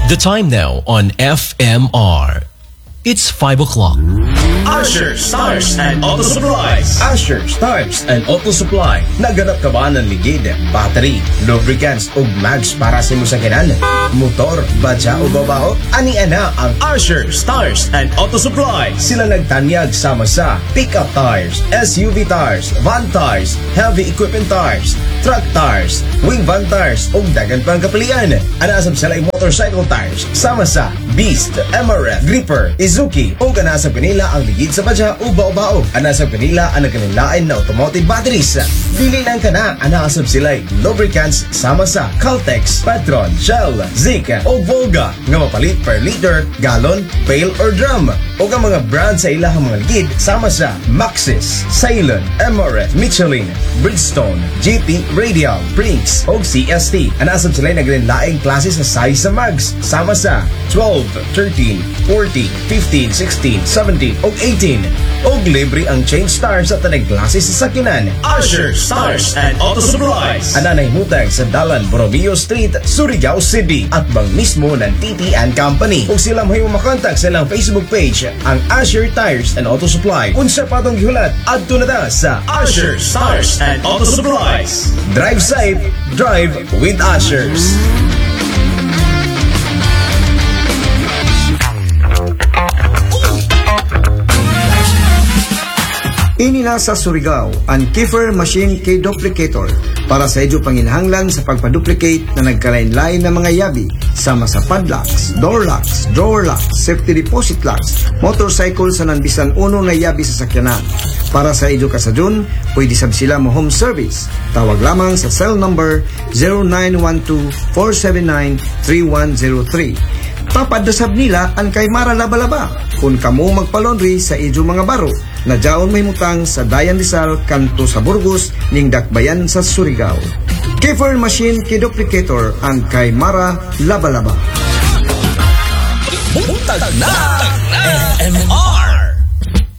The time now on FMR. It's 5 o'clock. Asher Stars and Auto Supplies. Asher Stars and Auto Supply. Naganap ka ba ng ligid, battery, lubricants ug mags para sa imong sakyanan? Motor, badya o babaho? Ani ana ang Asher Stars and Auto Supplies. sila nagtanyag sama sa pickup tires, SUV tires, van tires, heavy equipment tires, truck tires, wing van tires ug dagan pang kapilian. Anasab sila ay motorcycle tires sama sa Beast, MRF, Gripper, Izuki ug anasab kanila ang ligid sa badya o bao-bao. Anasab kanila ang nagkanilain na automotive batteries. Dili lang kana, anasab sila ay lubricants sama sa Caltex, Petron, Shell, Zika o Volga nga mapalit per liter, gallon, pail or drum. O ang mga brand sa ilahang mga ligid sama sa Maxxis, Ceylon, MRF, Michelin, Bridgestone, GP, Radial, Brinks o CST. Anasab sila ay nagkanilaing klase sa size sa mags sama sa 12, 13, 14, 15, 16, 17 o 18. Og libre ang change star sa tanang klase sa sakinan. Asher Stars and Auto Supplies. Ananay mutag sa Dalan Borromeo Street, Surigao City at bang mismo ng TT and Company. Kung sila may makontak sa ilang Facebook page, ang Asher Tires and Auto Supply. Unsa patong gihulat adto na ta sa Asher Stars and Auto Supplies. Drive safe, drive with Ashers. Inila sa Surigao ang Kiefer Machine Key Duplicator para sa idyo panginhanglan sa pagpaduplicate na nagkalain-lain na mga yabi sama sa padlocks, door locks, drawer locks, safety deposit locks, motorcycle sa nanbisan uno na yabi sa sakyanan. Para sa idyo kasadyon, pwede sab sila mo home service. Tawag lamang sa cell number 0912-479-3103. Papadasab nila ang kay Mara Labalaba kung kamo magpalondry sa idyo mga baro na jaon may mutang sa Dayan Rizal kanto sa Burgos ning Dakbayan sa Surigao. Kiefer Machine Key Duplicator ang kay Mara Labalaba. Buntag na FMR.